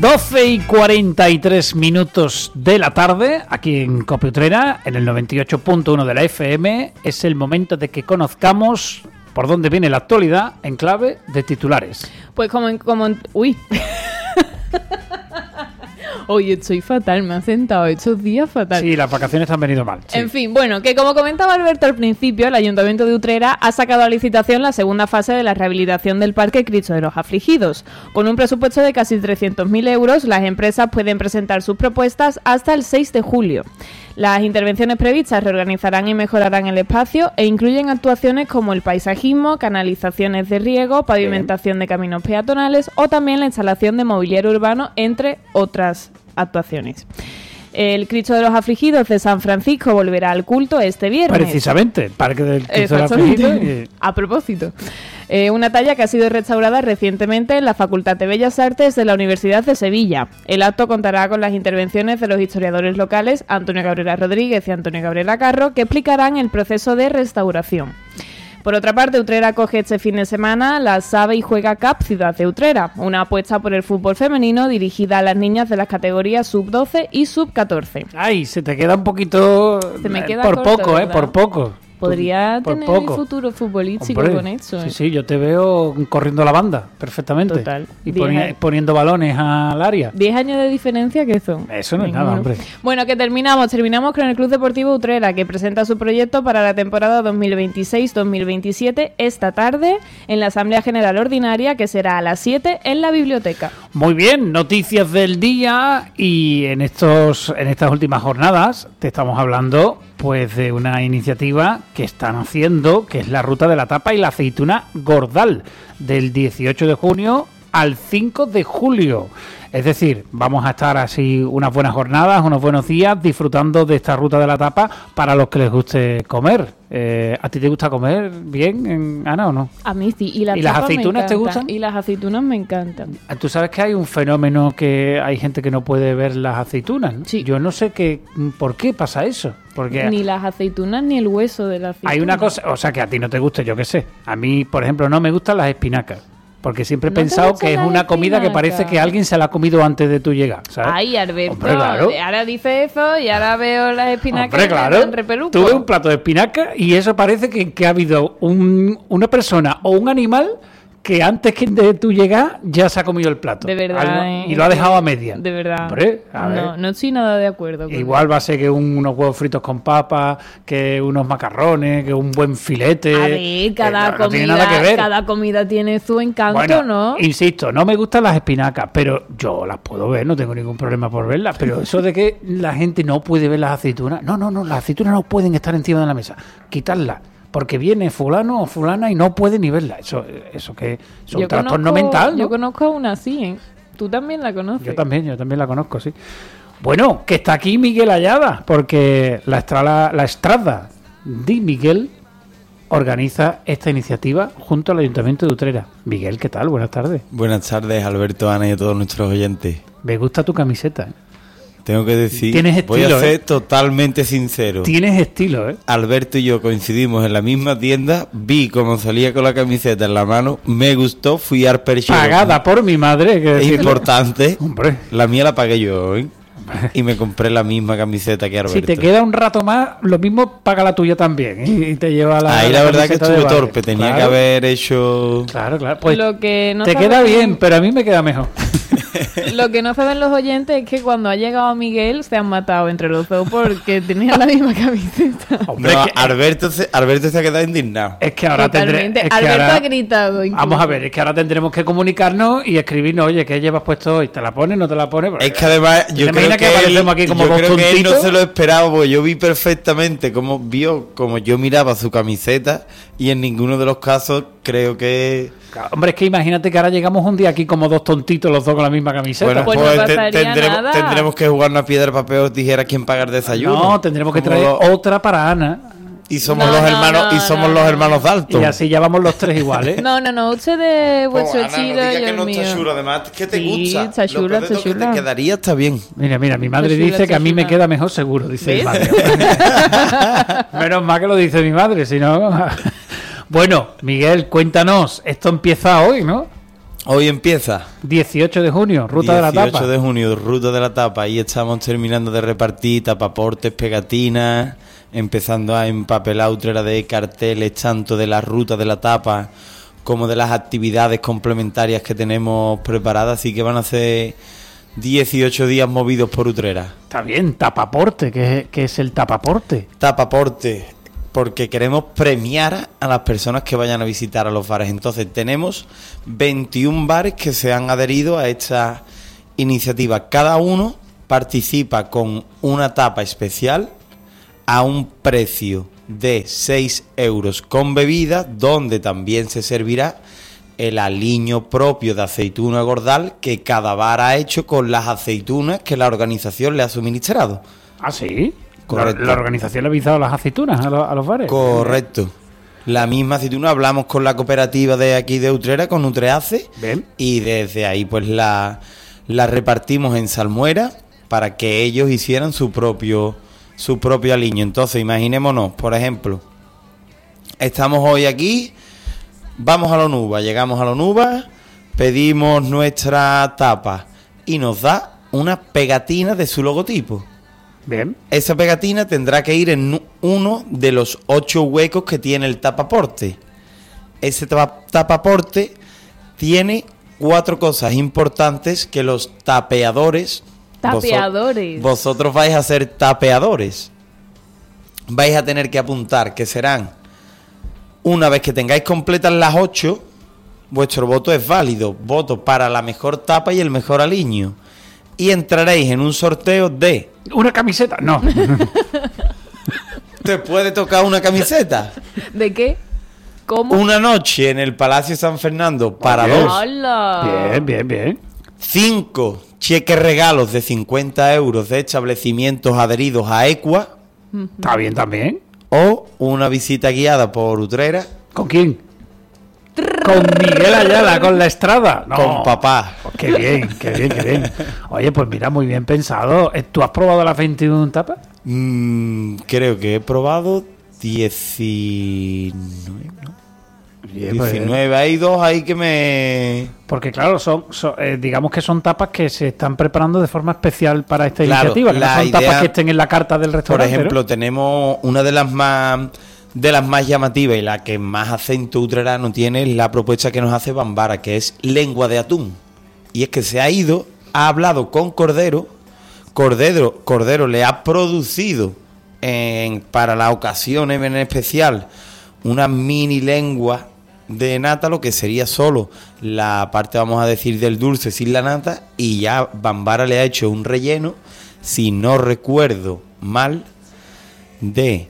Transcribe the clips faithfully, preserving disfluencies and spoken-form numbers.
doce y cuarenta y tres minutos de la tarde, aquí en Cope Utrera, en el noventa y ocho punto uno de la F M. Es el momento de que conozcamos por dónde viene la actualidad en clave de titulares. Pues como en... Como en uy. Oye, estoy fatal, me han sentado estos días fatal. Sí, las vacaciones te han venido mal. Sí. En fin, bueno, que como comentaba Alberto al principio, el Ayuntamiento de Utrera ha sacado a licitación la segunda fase de la rehabilitación del Parque Cristo de los Afligidos. Con un presupuesto de casi trescientos mil euros, las empresas pueden presentar sus propuestas hasta el seis de julio. Las intervenciones previstas reorganizarán y mejorarán el espacio e incluyen actuaciones como el paisajismo, canalizaciones de riego, pavimentación de caminos peatonales o también la instalación de mobiliario urbano, entre otras actuaciones. El Cristo de los Afligidos de San Francisco volverá al culto este viernes. Precisamente, el Parque del Cristo de los Afligidos. Y... A propósito, eh, una talla que ha sido restaurada recientemente en la Facultad de Bellas Artes de la Universidad de Sevilla. El acto contará con las intervenciones de los historiadores locales Antonio Cabrera Rodríguez y Antonio Cabrera Carro, que explicarán el proceso de restauración. Por otra parte, Utrera acoge este fin de semana la Sabe y Juega Cup Ciudad de Utrera, una apuesta por el fútbol femenino dirigida a las niñas de las categorías sub doce y sub catorce. Ay, se te queda un poquito... Se me queda por corto, poco, ¿verdad? eh, por poco. Podría por tener poco. el futuro futbolístico. Hombre, con eso. Sí, ¿eh? sí, yo te veo corriendo la banda perfectamente. Total. Y poni- poniendo balones al área. Diez años de diferencia, ¿qué son? Eso no es Ninguno. nada, hombre. Bueno, que terminamos. Terminamos con el Club Deportivo Utrera, que presenta su proyecto para la temporada dos mil veintiséis dos mil veintisiete esta tarde en la Asamblea General Ordinaria, que será a las siete en la biblioteca. Muy bien, noticias del día, y en estos en estas últimas jornadas te estamos hablando pues de una iniciativa que están haciendo, que es la Ruta de la Tapa y la Aceituna Gordal, del dieciocho de junio al cinco de julio. Es decir, vamos a estar así unas buenas jornadas, unos buenos días, disfrutando de esta Ruta de la Tapa para los que les guste comer. Eh, ¿A ti te gusta comer bien, Ana, o no? A mí sí. ¿Y las, ¿Y las aceitunas te gustan? Y las aceitunas me encantan. Tú sabes que hay un fenómeno que hay gente que no puede ver las aceitunas, ¿no? Sí. Yo no sé qué, por qué pasa eso. Porque ni las aceitunas ni el hueso de la aceituna. hay una cosa, o sea, que a ti no te guste, yo qué sé. A mí, por ejemplo, no me gustan las espinacas. Porque siempre he ¿No te pensado gustan que es las una comida que espinacas? parece que alguien se la ha comido antes de tu llegar, ¿sabes? Ay, Alberto, Hombre, claro. ahora dice eso y ahora veo las espinacas. Hombre, y me claro. dan repeluco. Tú ves un plato de espinaca y eso parece que, que ha habido un, una persona o un animal que antes que de tú llegar ya se ha comido el plato. De verdad. Algo, ¿eh? y lo ha dejado a media. De verdad. Hombre, a ver. No, no estoy nada de acuerdo. Con Igual eso. va a ser que un, unos huevos fritos con papas, que unos macarrones, que un buen filete. A ver, cada, eh, no, no tiene comida, nada que ver. cada comida tiene su encanto, Bueno, ¿no? insisto, no me gustan las espinacas, pero yo las puedo ver, no tengo ningún problema por verlas. Pero eso de que la gente no puede ver las aceitunas, no, no, no, las aceitunas no pueden estar encima de la mesa, quitarlas. Porque viene fulano o fulana y no puede ni verla. Eso, eso que es un Yo trastorno conozco- mental, ¿no? Yo conozco a una así, ¿eh? Tú también la conoces. Yo también, yo también la conozco, sí. Bueno, que está aquí Miguel Allada, porque la Estrada, la Estrada de Miguel organiza esta iniciativa junto al Ayuntamiento de Utrera. Miguel, ¿qué tal? Buenas tardes. Buenas tardes, Alberto, Ana y a todos nuestros oyentes. Me gusta tu camiseta, ¿eh? Tengo que decir, Tienes voy estilo, a ser ¿eh? totalmente sincero. Tienes estilo, ¿eh? Alberto y yo coincidimos en la misma tienda, vi cómo salía con la camiseta en la mano, me gustó, fui al perchero. Pagada por mi madre, hay que Es decirlo. importante. Hombre. La mía la pagué yo, ¿eh? Y me compré la misma camiseta que Alberto. Si te queda un rato más, lo mismo paga la tuya también, ¿eh? Y te lleva la. Ahí la, la verdad que camiseta estuve de baile. torpe, tenía Claro. que haber hecho... Claro, claro. Pues Lo que no te saben- queda bien, pero a mí me queda mejor. Lo que no saben los oyentes es que cuando ha llegado Miguel se han matado entre los dos porque tenían la misma camiseta. Hombre, No, es que, Alberto, se, Alberto se ha quedado indignado. es que ahora tendré. Totalmente. es que Alberto ahora- ha gritado. incluso. Vamos a ver, es que ahora tendremos que comunicarnos y escribirnos, oye, ¿qué llevas puesto hoy? ¿Te la pones, no te la pones? Porque- Es que además yo ¿Te creo imaginas que, que él, aparecemos aquí como yo dos creo que él no tontitos? se lo esperaba, porque yo vi perfectamente cómo vio, como yo miraba su camiseta y en ninguno de los casos creo que... Claro, hombre, es que imagínate que ahora llegamos un día aquí como dos tontitos los dos con la misma camiseta. Bueno, Pues pues, no te- pasaría tendremos, nada. tendremos que jugar una piedra, papel o tijera quién pagar desayuno. no, tendremos que Como traer lo- otra para Ana. y somos No, los no, hermanos no, y somos no, los no. hermanos Dalton. Y así ya vamos los tres iguales. No, no, no. Ustedes, vuestro Oh, Ana, no estilo digas y que el no mío. está chulo, además que te Sí, gusta. está Lo chula, peor de está todo que chula. te quedaría está bien. Mira, mira, mi madre Está chula, dice que a mí está me chula. queda mejor seguro, dice mi ¿Ves? madre. Menos mal que lo dice mi madre, si no... Bueno, Miguel, cuéntanos, esto empieza hoy, ¿no? Hoy empieza. dieciocho de junio, ruta de la tapa. dieciocho de junio, ruta de la tapa. Ahí estamos terminando de repartir tapaportes, pegatinas, empezando a empapelar Utrera de carteles, tanto de la ruta de la tapa como de las actividades complementarias que tenemos preparadas. Así que van a ser dieciocho días movidos por Utrera. Está bien, tapaporte, ¿qué es, qué es el tapaporte? Tapaporte, porque queremos premiar a las personas que vayan a visitar a los bares. Entonces tenemos veintiún bares que se han adherido a esta iniciativa. Cada uno participa con una tapa especial a un precio de seis euros con bebida, donde también se servirá el aliño propio de aceituna gordal que cada bar ha hecho con las aceitunas que la organización le ha suministrado. ¿Ah, sí? Correcto. ¿La, la organización le ha avisado las aceitunas a, lo, a los bares? Correcto. La misma aceituna, hablamos con la cooperativa de aquí de Utrera, con Utreace, Bien. y desde ahí pues la, la repartimos en salmuera para que ellos hicieran su propio su propio aliño. Entonces imaginémonos, por ejemplo, estamos hoy aquí, vamos a la Onuba, llegamos a la Onuba, pedimos nuestra tapa y nos da una pegatina de su logotipo. Bien. Esa pegatina tendrá que ir en uno de los ocho huecos que tiene el tapaporte. Ese tapa- tapaporte tiene cuatro cosas importantes que los tapeadores... Tapeadores. Vosotros, vosotros vais a ser tapeadores. Vais a tener que apuntar que serán, una vez que tengáis completas las ocho, vuestro voto es válido. Voto para la mejor tapa y el mejor aliño. Y entraréis en un sorteo de... ¿Una camiseta? No. ¿Te puede tocar una camiseta? ¿De qué? ¿Cómo? Una noche en el Palacio San Fernando para Bien. dos. ¡Hala! Bien, bien, bien. Cinco cheques regalos de cincuenta euros de establecimientos adheridos a Equa. Está bien también. O una visita guiada por Utrera ¿Con quién? Con Miguel Ayala, con la Estrada. No. con papá. Pues qué bien, qué bien, qué bien. Oye, pues mira, muy bien pensado. ¿Tú has probado las veintiuna tapas? Mm, creo que he probado diecinueve, ¿no? Bien, pues, diecinueve. Hay dos ahí que me... porque claro, son, son, eh, digamos que son tapas que se están preparando de forma especial para esta Claro, iniciativa, que no la son tapas idea- que estén en la carta del Por restaurante. ejemplo, ¿no? tenemos una de las más de las más llamativas y la que más acento utrerano tiene es la propuesta que nos hace Bambara, que es lengua de atún. Y es que se ha ido, ha hablado con Cordero, Cordero, Cordero le ha producido en, para la ocasión en especial una mini lengua de nata, lo que sería solo la parte, vamos a decir, del dulce sin la nata, y ya Bambara le ha hecho un relleno, si no recuerdo mal, de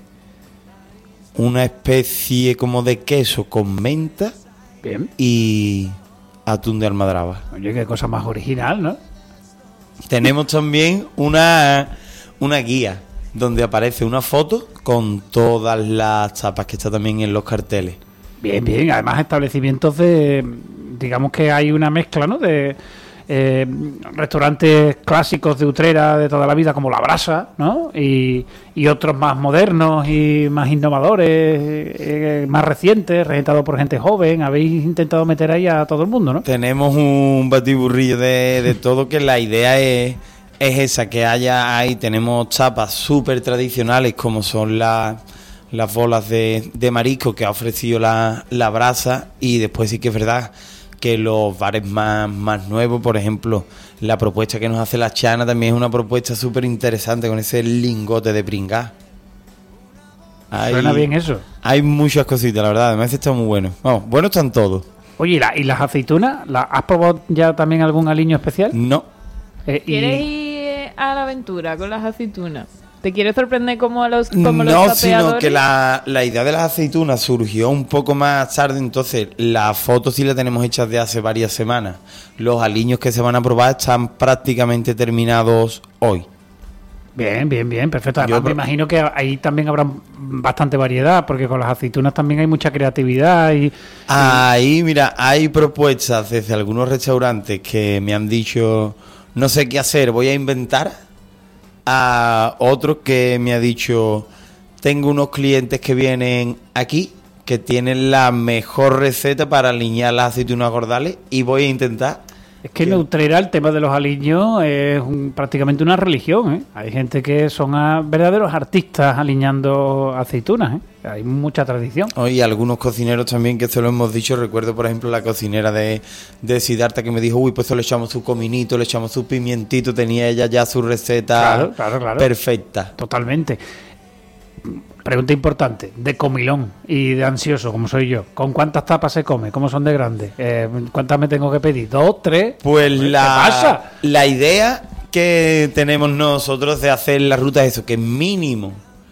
una especie como de queso con menta Bien. y atún de almadraba. Oye, qué cosa más original, ¿no? Tenemos también una, una guía donde aparece una foto con todas las tapas, que está también en los carteles. Bien, bien. Además, establecimientos de... Digamos que hay una mezcla, ¿no? De eh, restaurantes clásicos de Utrera de toda la vida, como La Brasa, ¿no? Y, y otros más modernos y más innovadores, eh, más recientes, regentados por gente joven. Habéis intentado meter ahí a todo el mundo, ¿no? Tenemos un batiburrillo de, de todo, que la idea es, es esa, que haya ahí. Tenemos tapas súper tradicionales como son las... las bolas de, de marisco que ha ofrecido la, la brasa, y después sí que es verdad que los bares más, más nuevos, por ejemplo, la propuesta que nos hace la Chana también es una propuesta súper interesante con ese lingote de pringá. Hay, Suena bien eso. hay muchas cositas, la verdad, además está muy bueno. Vamos, buenos están todos. Oye, ¿y, la- y las aceitunas? ¿La- ¿Has probado ya también algún aliño especial? No, Eh, y- ¿Quieres ir a la aventura con las aceitunas? ¿Te quieres sorprender como a los como los no, tapeadores? sino que la, la idea de las aceitunas surgió un poco más tarde, entonces las fotos sí las tenemos hechas de hace varias semanas. Los aliños que se van a probar están prácticamente terminados hoy. Bien, bien, bien, perfecto. Además, Yo me pro- imagino que ahí también habrá bastante variedad, porque con las aceitunas también hay mucha creatividad y... Ahí, mira, hay propuestas desde algunos restaurantes que me han dicho, no sé qué hacer, voy a inventar, a otros que me ha dicho, tengo unos clientes que vienen aquí que tienen la mejor receta para aliñar las aceitunas gordales y voy a intentar... Es que en Utrera el tema de los aliños es un, prácticamente una religión, ¿eh? Hay gente que son a, verdaderos artistas aliñando aceitunas, ¿eh? Hay mucha tradición. Oh, y algunos cocineros también que se lo hemos dicho. Recuerdo, por ejemplo, la cocinera de, de Siddhartha que me dijo, uy, pues le echamos su cominito, le echamos su pimientito, tenía ella ya su receta claro, claro, claro. perfecta. Totalmente. Pregunta importante, de comilón y de ansioso, como soy yo. ¿Con cuántas tapas se come? ¿Cómo son de grandes? Eh, ¿Cuántas me tengo que pedir? ¿Dos? ¿Tres? Pues ¿Qué la, pasa? La idea que tenemos nosotros de hacer la ruta es eso, que mínimo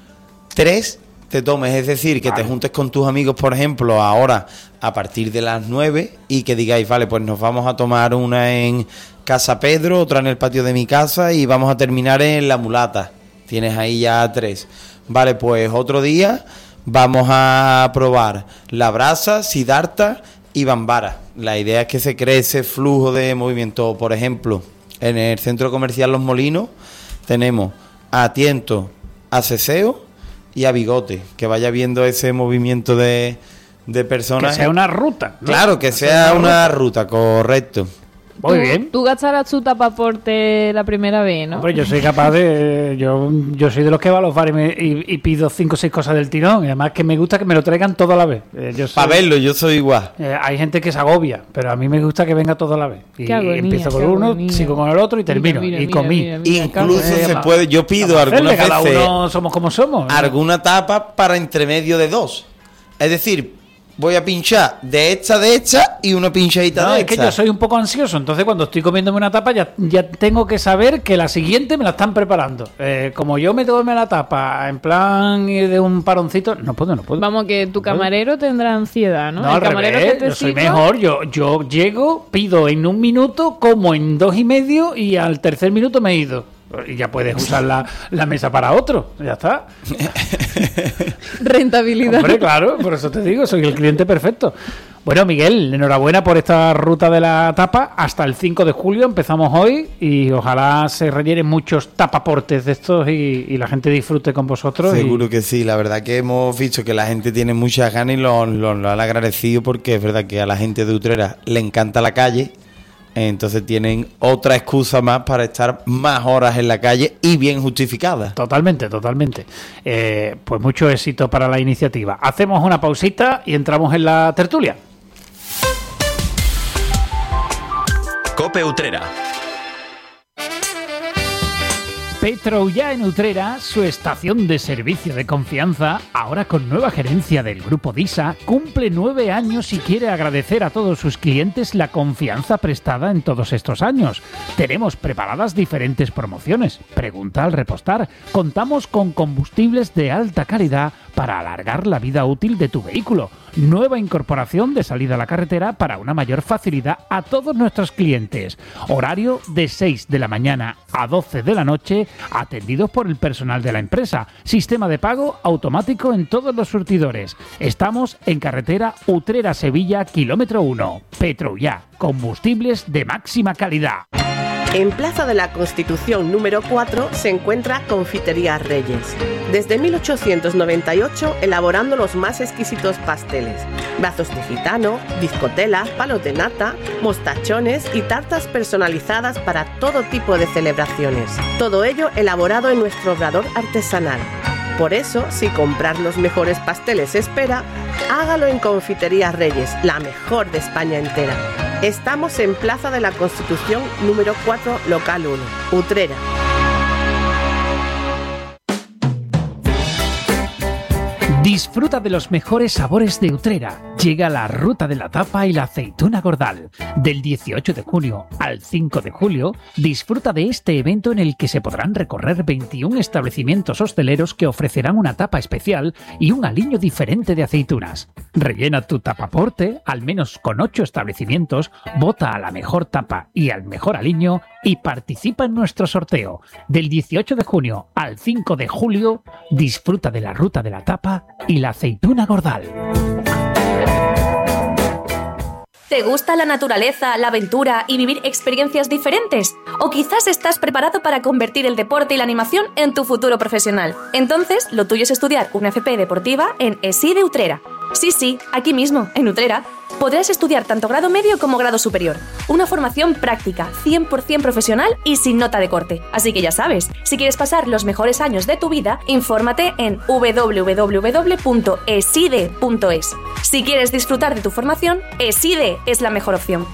tres te tomes. Es decir, que vale. te juntes con tus amigos, por ejemplo, ahora a partir de las nueve y que digáis, vale, pues nos vamos a tomar una en Casa Pedro, otra en el patio de mi casa y vamos a terminar en La Mulata. Tienes ahí ya tres. Vale, pues otro día vamos a probar La Brasa, Siddhartha y Bambara. La idea es que se cree ese flujo de movimiento. Por ejemplo, en el centro comercial Los Molinos tenemos a Tiento, a Ceseo y a Bigote. Que vaya viendo ese movimiento de, de personas. Que sea una ruta, ¿no? Claro, que sea una ruta, correcto. Muy tú, bien. Tú gastarás tu tapaporte la primera vez, ¿no? Hombre, yo soy capaz de... Yo, yo soy de los que va a los bares y, me, y, y pido cinco o seis cosas del tirón. Y además que me gusta que me lo traigan todo a la vez. Eh, yo soy, Para verlo, yo soy igual. Eh, hay gente que se agobia, pero a mí me gusta que venga todo a la vez. Y, agonía, y empiezo con uno, agonía. sigo con el otro y termino. Mira, mira, y mira, comí. mira, mira, Incluso mira, se mira. puede... Yo pido algunas Cada veces... uno somos como somos. ¿no? Alguna tapa para entre medio de dos. Es decir... Voy a pinchar de esta, de esta y una pinchadita No, de es que esta. yo soy un poco ansioso, entonces cuando estoy comiéndome una tapa ya, ya tengo que saber que la siguiente me la están preparando. Eh, como yo me tome la tapa en plan de un paroncito, no puedo, no puedo. Vamos, que tu camarero tendrá ansiedad, ¿no? No, El al camarero revés, que te yo soy sirva- mejor, yo, yo llego, pido en un minuto, como en dos y medio y al tercer minuto me he ido. Y ya puedes usar la, la mesa para otro, ya está. Rentabilidad. Hombre, claro, por eso te digo, soy el cliente perfecto. Bueno, Miguel, enhorabuena por esta ruta de la tapa. Hasta el cinco de julio empezamos hoy y ojalá se rellenen muchos tapaportes de estos y, y la gente disfrute con vosotros. Seguro y... que sí, la verdad que hemos visto que la gente tiene muchas ganas y lo, lo, lo han agradecido porque es verdad que a la gente de Utrera le encanta la calle. Entonces tienen otra excusa más para estar más horas en la calle y bien justificada. Totalmente, totalmente. Eh, pues mucho éxito para la iniciativa. Hacemos una pausita y entramos en la tertulia. Cope Utrera. Petroullà en Utrera, su estación de servicio de confianza, ahora con nueva gerencia del Grupo DISA, cumple nueve años y quiere agradecer a todos sus clientes la confianza prestada en todos estos años. Tenemos preparadas diferentes promociones. Pregunta al repostar. Contamos con combustibles de alta calidad para alargar la vida útil de tu vehículo. Nueva incorporación de salida a la carretera para una mayor facilidad a todos nuestros clientes. Horario de seis de la mañana a doce de la noche, atendidos por el personal de la empresa. Sistema de pago automático en todos los surtidores. Estamos en carretera Utrera-Sevilla, kilómetro uno. Petroullà, combustibles de máxima calidad. En Plaza de la Constitución número cuatro se encuentra Confitería Reyes. Desde mil ochocientos noventa y ocho elaborando los más exquisitos pasteles, brazos de gitano, discotelas, palos de nata, mostachones y tartas personalizadas para todo tipo de celebraciones. Todo ello elaborado en nuestro obrador artesanal. Por eso, si comprar los mejores pasteles espera, hágalo en Confitería Reyes, la mejor de España entera. Estamos en Plaza de la Constitución número cuatro, local uno, Utrera. Disfruta de los mejores sabores de Utrera. Llega la ruta de la tapa y la aceituna gordal. Del dieciocho de junio al cinco de julio, disfruta de este evento en el que se podrán recorrer veintiún establecimientos hosteleros que ofrecerán una tapa especial y un aliño diferente de aceitunas. Rellena tu tapaporte, al menos con ocho establecimientos, vota a la mejor tapa y al mejor aliño y participa en nuestro sorteo. Del dieciocho de junio al cinco de julio, disfruta de la ruta de la tapa y la aceituna gordal. ¿Te gusta la naturaleza, la aventura y vivir experiencias diferentes? ¿O quizás estás preparado para convertir el deporte y la animación en tu futuro profesional? Entonces, lo tuyo es estudiar una F P deportiva en E S I de Utrera. Sí, sí, aquí mismo, en Utrera. Podrás estudiar tanto grado medio como grado superior. Una formación práctica, cien por ciento profesional y sin nota de corte. Así que ya sabes, si quieres pasar los mejores años de tu vida, infórmate en doble u doble u doble u punto eside punto es. Si quieres disfrutar de tu formación, Eside es la mejor opción.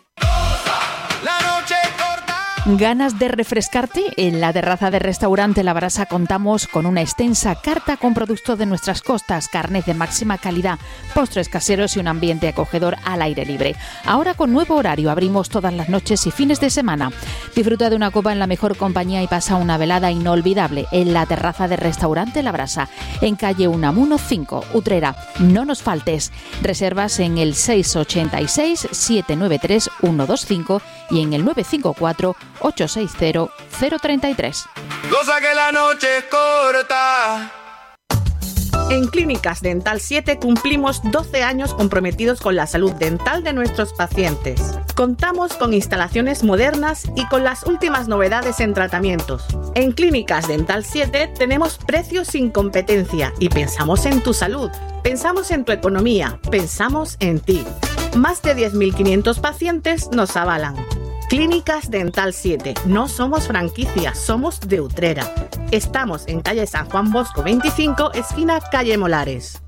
¿Ganas de refrescarte? En la terraza del restaurante La Brasa contamos con una extensa carta con productos de nuestras costas, carnes de máxima calidad, postres caseros y un ambiente acogedor al aire libre. Ahora con nuevo horario, abrimos todas las noches y fines de semana. Disfruta de una copa en la mejor compañía y pasa una velada inolvidable en la terraza del restaurante La Brasa, en calle Unamuno cinco, Utrera. No nos faltes. Reservas en el seis ocho seis, siete nueve tres, uno dos cinco y en el nueve cinco cuatro, ocho seis cero, cero tres tres. Cosa que la noche es corta. En Clínicas Dental siete cumplimos doce años comprometidos con la salud dental de nuestros pacientes. Contamos con instalaciones modernas y con las últimas novedades en tratamientos. En Clínicas Dental siete tenemos precios sin competencia y pensamos en tu salud, pensamos en tu economía, pensamos en ti. Más de diez mil quinientos pacientes nos avalan. Clínicas Dental siete. No somos franquicia, somos de Utrera. Estamos en calle San Juan Bosco veinticinco, esquina calle Molares.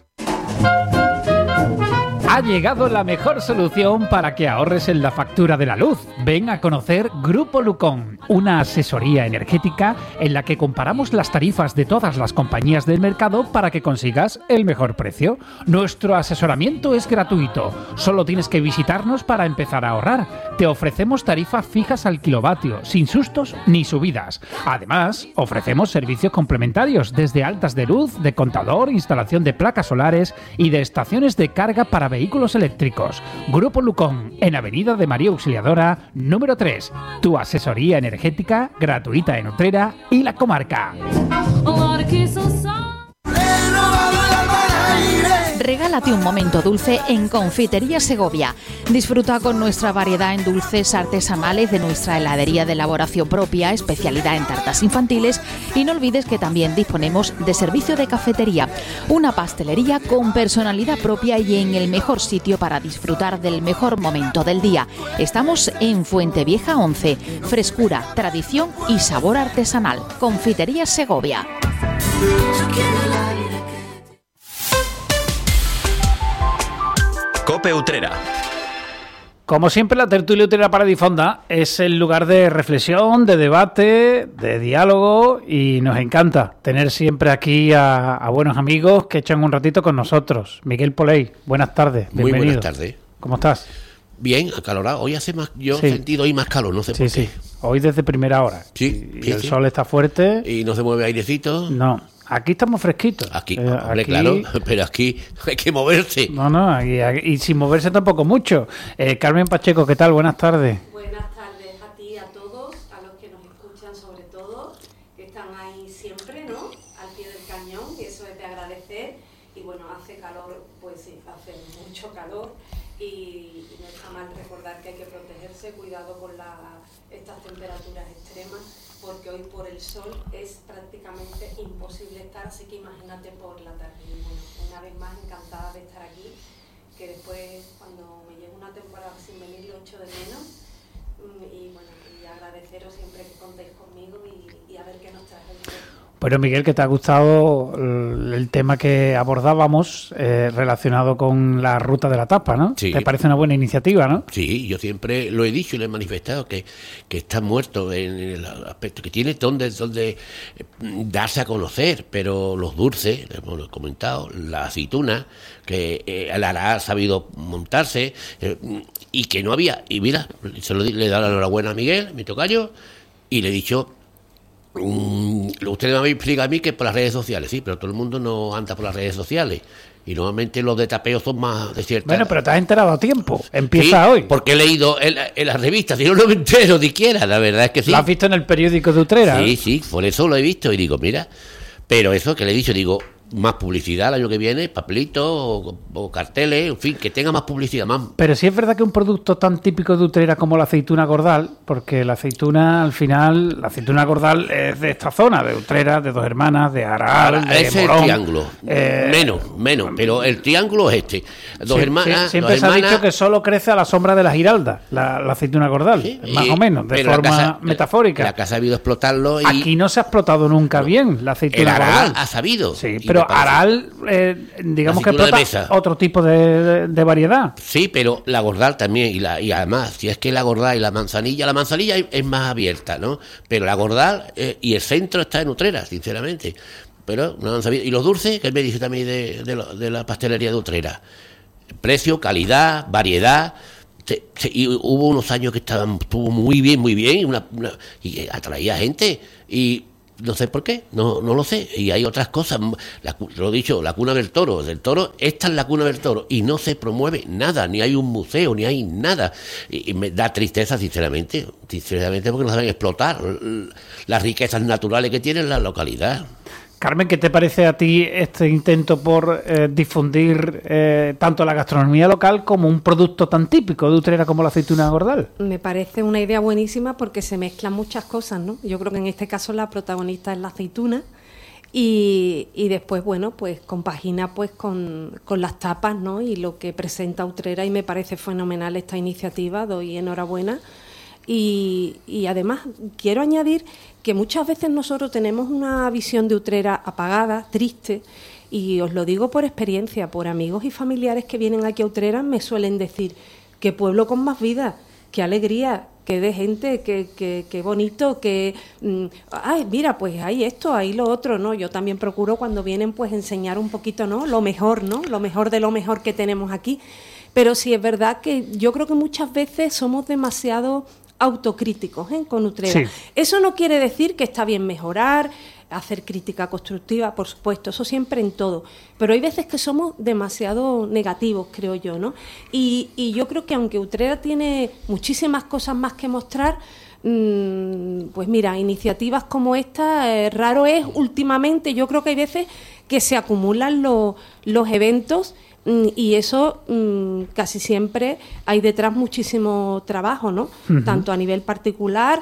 Ha llegado la mejor solución para que ahorres en la factura de la luz. Ven a conocer Grupo Lucón, una asesoría energética en la que comparamos las tarifas de todas las compañías del mercado para que consigas el mejor precio. Nuestro asesoramiento es gratuito, solo tienes que visitarnos para empezar a ahorrar. Te ofrecemos tarifas fijas al kilovatio, sin sustos ni subidas. Además, ofrecemos servicios complementarios desde altas de luz, de contador, instalación de placas solares y de estaciones de carga para vehículos eléctricos. Grupo Lucón, en Avenida de María Auxiliadora, número tres. Tu asesoría energética gratuita en Utrera y la comarca. Regálate un momento dulce en Confitería Segovia. Disfruta con nuestra variedad en dulces artesanales de nuestra heladería de elaboración propia, especialidad en tartas infantiles, y no olvides que también disponemos de servicio de cafetería, una pastelería con personalidad propia y en el mejor sitio para disfrutar del mejor momento del día. Estamos en Fuentevieja once. Frescura, tradición y sabor artesanal. Confitería Segovia. Cope Utrera. Como siempre, la tertulia Utrera Paradifonda es el lugar de reflexión, de debate, de diálogo, y nos encanta tener siempre aquí a, a buenos amigos que echan un ratito con nosotros. Miguel Poley, buenas tardes, bienvenido. Muy buenas tardes. ¿Cómo estás? Bien, acalorado. Hoy hace más, yo sí. he sentido hoy más calor, no sé sí, por qué. Sí, hoy desde primera hora. Sí, y, sí, y el sí. sol está fuerte. Y no se mueve airecito. No. Aquí estamos fresquitos. Aquí, eh, hombre, aquí... claro, pero aquí hay que moverse. No, no, y, y sin moverse tampoco mucho. Eh, Carmen Pacheco, ¿qué tal? Buenas tardes. Buenas tardes a ti, a todos, a los que nos escuchan sobre todo, que están ahí siempre, ¿no? Al pie del cañón, y eso es de agradecer. Y bueno, hace calor, pues sí, hace mucho calor, y, y no está mal recordar que hay que protegerse, cuidado con la, estas temperaturas extremas, porque hoy por el sol es prácticamente imposible estar, así que imagínate por la tarde. Y bueno, una vez más encantada de estar aquí, que después cuando me llevo una temporada sin venir lo echo de menos, y bueno, y agradeceros siempre que contéis conmigo y, y a ver qué nos trae el día. Bueno, Miguel, que te ha gustado el tema que abordábamos eh, relacionado con la ruta de la tapa, ¿no? Sí. ¿Te parece una buena iniciativa, no? Sí, yo siempre lo he dicho y lo he manifestado, que, que está muerto en el aspecto que tiene donde, donde darse a conocer, pero los dulces, como lo he comentado, la aceituna, que eh, el Ará ha sabido montarse, eh, y que no había, y mira, se lo, le he dado la enhorabuena a Miguel, mi tocayo, y le he dicho... Mm, usted me explica a mí que por las redes sociales, sí, pero todo el mundo no anda por las redes sociales y normalmente los de tapeo son más de cierta... Bueno, pero te has enterado a tiempo, empieza sí, hoy. Porque he leído en, en las revistas, si no, no me entero ni quiera, la verdad es que sí. ¿Lo has visto en el periódico de Utrera? Sí, sí, por eso lo he visto y digo, mira, pero eso que le he dicho, digo, más publicidad el año que viene, papelitos o, o carteles, en fin, que tenga más publicidad, más. Pero sí es verdad que un producto tan típico de Utrera como la aceituna Gordal, porque la aceituna, al final, la aceituna Gordal es de esta zona, de Utrera, de Dos Hermanas, de Aral, de Ese es Morón. el triángulo, Eh, menos, menos, pero el triángulo es este. Dos Sí, hermanas, sí, siempre dos se ha hermanas, dicho que solo crece a la sombra de la Giralda, la, la aceituna Gordal, sí, más y- o menos, de pero la forma casa- metafórica. La casa ha habido explotarlo y Aquí no se ha explotado nunca bien la el aceituna Aral Gordal. ha sabido. Sí, y pero me parece- Aral, eh, digamos que aceituna de explota mesa. otro tipo de, de- de variedad. Sí, pero la Gordal también, y, la, y además, si es que la Gordal y la manzanilla, la manzanilla es, es más abierta, ¿no? Pero la Gordal eh, y el centro está en Utrera, sinceramente. Pero una manzanilla. Y los dulces, que él me dice también de, de, lo- de la pastelería de Utrera. Precio, calidad, variedad. Se- se- y hubo unos años que estaban, estuvo muy bien, muy bien, y, una, una- y atraía gente. Y no sé por qué, no, no lo sé. Y hay otras cosas, la, cu- lo he dicho, la cuna del toro, del toro, esta es la cuna del toro, y no se promueve nada, ni hay un museo, ni hay nada. Y, y me da tristeza, sinceramente, sinceramente, porque no saben explotar l- las riquezas naturales que tiene la localidad. Carmen, ¿qué te parece a ti este intento por eh, difundir eh, tanto la gastronomía local como un producto tan típico de Utrera como la aceituna Gordal? Me parece una idea buenísima porque se mezclan muchas cosas, ¿no? Yo creo que en este caso la protagonista es la aceituna y, y después, bueno, pues compagina pues con, con las tapas, ¿no? Y lo que presenta Utrera, y me parece fenomenal esta iniciativa, doy enhorabuena. Y, y además quiero añadir que muchas veces nosotros tenemos una visión de Utrera apagada, triste, y os lo digo por experiencia, por amigos y familiares que vienen aquí a Utrera me suelen decir: qué pueblo con más vida, qué alegría, qué de gente, qué, qué, qué bonito, que mm, ay, mira, pues hay esto, hay lo otro, ¿no? Yo también procuro cuando vienen pues enseñar un poquito, ¿no? Lo mejor, ¿no? Lo mejor de lo mejor que tenemos aquí. Pero sí es verdad que yo creo que muchas veces somos demasiado autocríticos, ¿eh? Con Utrera. Sí. Eso no quiere decir que está bien mejorar, hacer crítica constructiva, por supuesto, eso siempre en todo, pero hay veces que somos demasiado negativos, creo yo, ¿no? Y, y yo creo que aunque Utrera tiene muchísimas cosas más que mostrar, mmm, pues mira, iniciativas como esta, eh, raro es últimamente, yo creo que hay veces que se acumulan lo, los eventos. Y eso mmm, casi siempre hay detrás muchísimo trabajo, ¿no? Uh-huh. Tanto a nivel particular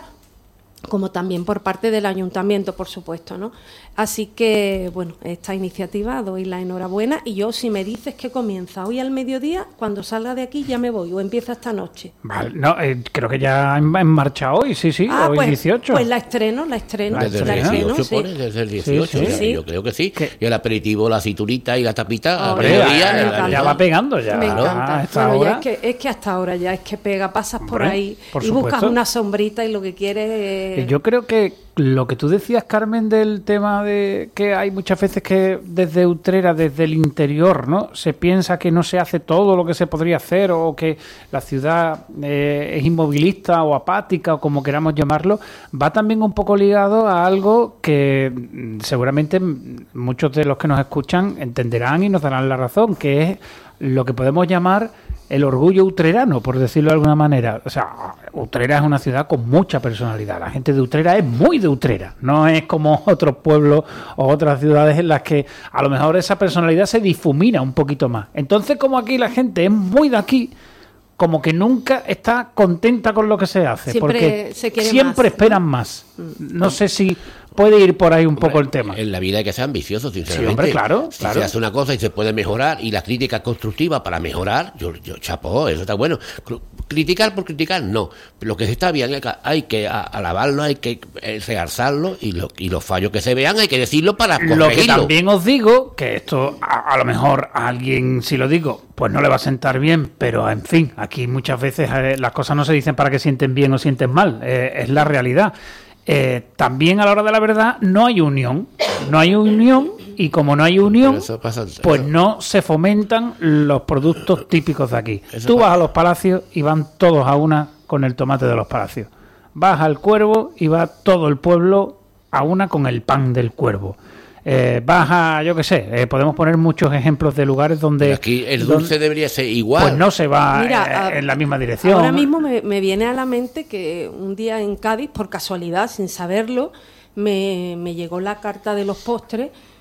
como también por parte del ayuntamiento, por supuesto, ¿no? Así que, bueno, esta iniciativa doy la enhorabuena, y yo, si me dices que comienza hoy al mediodía, cuando salga de aquí ya me voy, o empieza esta noche. Vale, no, eh, creo que ya en, en marcha hoy, sí, sí, ah, hoy pues, dieciocho. Pues la estreno, la estreno. La Desde la el estreno, dieciocho, sí. pone, desde el dieciocho, Sí, ya, sí. yo creo que sí. ¿Qué? Y el aperitivo, la cinturita y la tapita, Hombre, a ya, mediodía, me ya- encanta. ya va pegando ya. Me Ah, encanta. a esta Bueno, ya hora. es, que, es que hasta ahora ya es que pega, pasas por Hombre, ahí por y buscas supuesto. una sombrita y lo que quieres es... Yo creo que lo que tú decías, Carmen, del tema de que hay muchas veces que desde Utrera, desde el interior, ¿no? Se piensa que no se hace todo lo que se podría hacer, o que la ciudad eh, es inmovilista o apática, o como queramos llamarlo, va también un poco ligado a algo que mm, seguramente mm, muchos de los que nos escuchan entenderán y nos darán la razón, que es lo que podemos llamar el orgullo utrerano, por decirlo de alguna manera. O sea, Utrera es una ciudad con mucha personalidad. La gente de Utrera es muy de Utrera. No es como otros pueblos o otras ciudades en las que a lo mejor esa personalidad se difumina un poquito más. Entonces, como aquí la gente es muy de aquí, como que nunca está contenta con lo que se hace. Siempre porque se quiere siempre más, esperan ¿no? más. No sé si puede ir por ahí un poco el tema. En la vida hay que ser ambicioso, sinceramente. Sí, hombre, claro, Si claro. se hace una cosa y se puede mejorar, y la crítica constructiva para mejorar, yo, yo chapó, eso está bueno. Cru- Criticar por criticar, no. Lo que está bien hay que, hay que a- alabarlo, hay que eh, realzarlo, y, lo, y los fallos que se vean hay que decirlo para corregirlo. Lo que también os digo, que esto a, a lo mejor a alguien, si lo digo, pues no le va a sentar bien, pero en fin, aquí muchas veces eh, las cosas no se dicen para que sienten bien o sienten mal, eh, es la realidad. Eh, también a la hora de la verdad no hay unión, no hay unión, y como no hay unión, Pero eso pasa- pues eso- no se fomentan los productos típicos de aquí. Eso Tú pasa. vas a los palacios y van todos a una con el tomate de los palacios. Vas al Cuervo y va todo el pueblo a una con el pan del Cuervo. Eh, vas a, yo qué sé, eh, podemos poner muchos ejemplos de lugares donde... Pero aquí el donde- dulce debería ser igual. Pues no se va Mira, eh, a- en la misma dirección. Ahora mismo me, me viene a la mente que un día en Cádiz, por casualidad, sin saberlo, me, me llegó la carta de los postres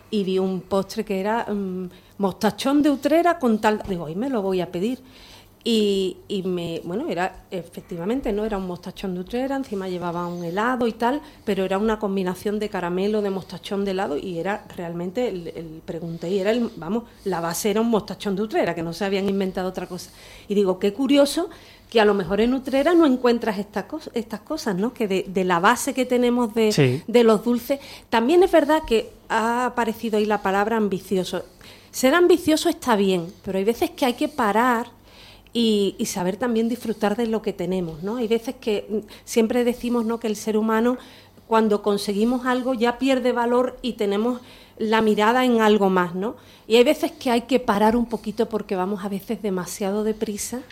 y vi un postre que era um, mostachón de Utrera con tal... Digo, hoy me lo voy a pedir. Y, y me, bueno, era efectivamente, no era un mostachón de Utrera, encima llevaba un helado y tal, pero era una combinación de caramelo, de mostachón de helado, y era realmente, el, el pregunté, y era, el, vamos, la base era un mostachón de Utrera, que no se habían inventado otra cosa. Y digo, qué curioso que a lo mejor en Utrera no encuentras esta cos, estas cosas, ¿no? Que de, de la base que tenemos de, sí. de los dulces. También es verdad que ha aparecido ahí la palabra ambicioso. Ser ambicioso está bien, pero hay veces que hay que parar Y, y saber también disfrutar de lo que tenemos, ¿no? Hay veces que siempre decimos, ¿no?, que el ser humano, cuando conseguimos algo, ya pierde valor y tenemos la mirada en algo más, ¿no? Y hay veces que hay que parar un poquito porque vamos a veces demasiado deprisa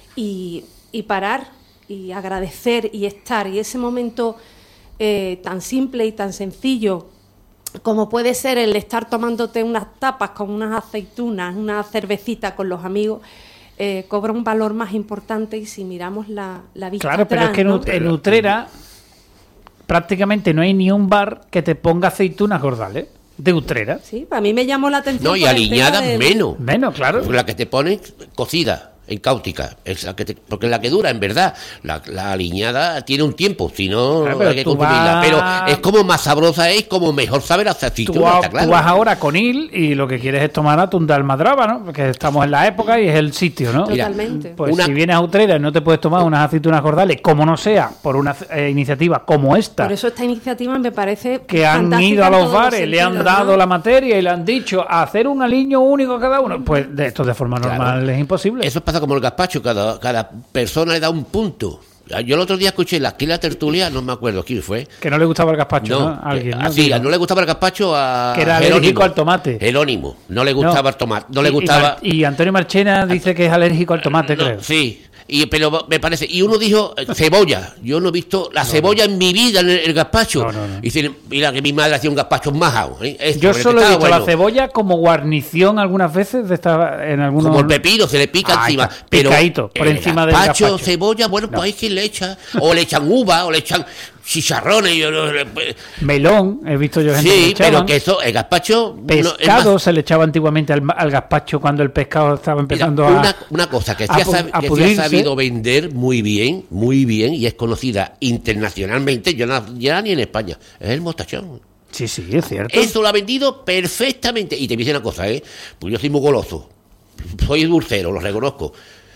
y, y parar y agradecer y estar. Y ese momento eh, tan simple y tan sencillo como puede ser el estar tomándote unas tapas con unas aceitunas, una cervecita con los amigos, Eh, cobra un valor más importante. Y si miramos la, la vista claro, atrás, pero es que ¿no? en Utrera prácticamente no hay ni un bar que te ponga aceitunas gordales de Utrera. Sí, para mí me llamó la atención. No, y aliñadas del... menos. Menos, claro. La que te ponen cocida, en cáustica, es la que te, porque es la que dura, en verdad. La, la aliñada tiene un tiempo, si no, claro, hay que consumirla. Vas... Pero es como más sabrosa, es como mejor sabe la aceituna, tú, está claro. Tú vas ahora con Il y lo que quieres es tomar atún de almadraba, ¿no? Porque estamos en la época y es el sitio, ¿no? Totalmente. Pues una... si vienes a Utrera y no te puedes tomar unas aceitunas gordales, como no sea, por una eh, iniciativa como esta. Por eso esta iniciativa me parece que han ido a los bares, los le han dado, ¿no?, la materia y le han dicho hacer un aliño único cada uno. Pues de esto de forma normal claro. es imposible. Eso pasa como el gazpacho, cada Cada, cada persona le da un punto. Yo el otro día escuché la esquila tertulia, no me acuerdo quién fue. Que no le gustaba el gazpacho, ¿no? ¿no? Alguien, ¿no? Así, no le gustaba el gazpacho a que era Jerónimo. Alérgico al tomate. Jerónimo, no le gustaba no. el tomate, no y, le gustaba. Y, Mar- y Antonio Marchena dice que es alérgico al tomate, no, creo. Sí. Y, pero me parece, y uno dijo cebolla. Yo no he visto la no, cebolla no. en mi vida en el, el gazpacho. No, no, no. Y dice, mira que mi madre hacía un gazpacho majao. ¿eh? Esto, yo solo he visto bueno. la cebolla como guarnición algunas veces de esta, en algunos... Como el pepino, se le pica Ay, encima. Pero picadito, por encima del gazpacho, gazpacho. Cebolla, bueno, pues no. hay quien le echa. O le echan uva, o le echan chicharrones. Yo, melón, he visto yo gente sí, que le echaban. pero que eso, el gazpacho... Pescado no, se le echaba antiguamente al, al gazpacho cuando el pescado estaba empezando mira, a... Una, una cosa que se ha, sab, que se ha sabido vender muy bien, muy bien, y es conocida internacionalmente, yo no, ya ni en España, es el mostachón. Sí, sí, es cierto. Eso lo ha vendido perfectamente. Y te dice una cosa, ¿eh? Pues yo soy muy goloso, soy dulcero, lo reconozco.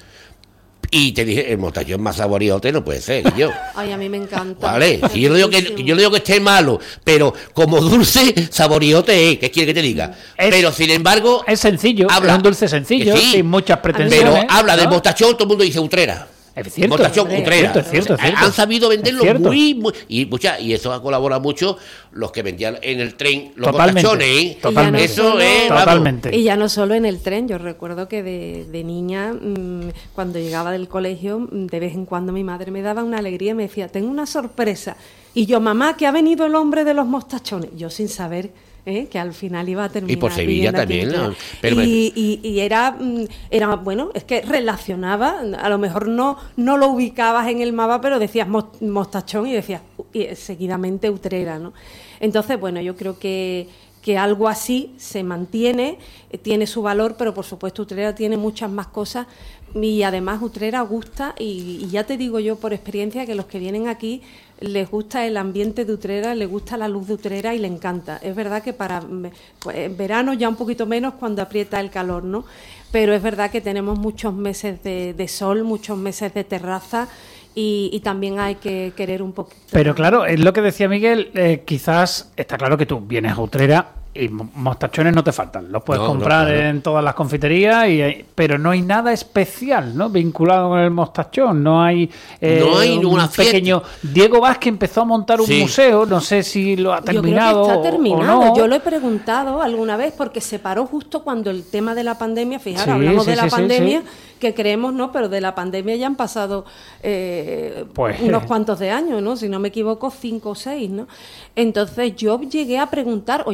Y te dije, el mostachón más saboriote no puede ser, yo. Ay, a mí me encanta. Vale, si yo no digo que yo no digo que esté malo, pero como dulce, saboriote es, ¿qué quiere que te diga? Es, pero sin embargo, es sencillo, habla, es un dulce sencillo, sí, sin muchas pretensiones. Pero habla ¿no? del mostachón, todo el mundo dice Utrera. Es cierto, mostachón, es Utrera. cierto, es cierto, es cierto. Han sabido venderlo muy, muy y mucha, y eso ha colaborado mucho los que vendían en el tren los totalmente, mostachones, ¿eh? Totalmente. Eso solo, es, totalmente. Y ya no solo en el tren, yo recuerdo que de, de niña, mmm, cuando llegaba del colegio, de vez en cuando mi madre me daba una alegría y me decía, tengo una sorpresa. Y yo, mamá, que ha venido el hombre de los mostachones. Yo sin saber... ¿Eh? que al final iba a terminar. Y por Sevilla también, ¿no? Pero y, y, y era, era, bueno, es que relacionaba, a lo mejor no, no lo ubicabas en el mapa, pero decías mostachón y decías y seguidamente Utrera, ¿no? Entonces, bueno, yo creo que, que algo así se mantiene, tiene su valor, pero por supuesto Utrera tiene muchas más cosas y además Utrera gusta y, y ya te digo yo por experiencia que los que vienen aquí les gusta el ambiente de Utrera, les gusta la luz de Utrera y le encanta. Es verdad que para pues, en verano ya un poquito menos cuando aprieta el calor, ¿no? Pero es verdad que tenemos muchos meses de, de sol, muchos meses de terraza y, y también hay que querer un poquito. Pero claro, es lo que decía Miguel, eh, quizás está claro que tú vienes a Utrera y mostachones no te faltan, los puedes no, comprar no, claro. en todas las confiterías, y, pero no hay nada especial, ¿no? Vinculado con el mostachón, no hay, eh, no hay un pequeño... Diego Vázquez empezó a montar un sí. museo, no sé si lo ha terminado. Yo creo que está terminado, o no. Yo lo he preguntado alguna vez porque se paró justo cuando el tema de la pandemia, fijaros, sí, hablamos sí, de la sí, pandemia, sí, sí. que creemos, ¿no? Pero de la pandemia ya han pasado eh, pues, unos cuantos de años, ¿no? Si no me equivoco, cinco o seis, ¿no? Entonces yo llegué a preguntar, oye, ¿qué pasa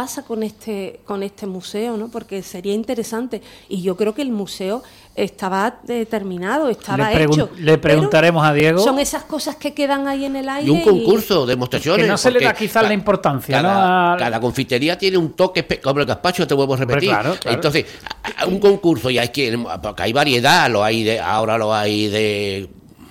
pasa con este con este museo, ¿no? Porque sería interesante, y yo creo que el museo estaba determinado, estaba le hecho. Le preguntaremos a Diego. Son esas cosas que quedan ahí en el aire. Y un concurso y... de demostraciones. Que no se le da quizás la importancia, cada, ¿no? Cada confitería tiene un toque, como el gazpacho, te vuelvo a repetir. Claro, claro. Entonces, un concurso, y hay que, porque hay variedad, lo hay de, ahora lo hay de...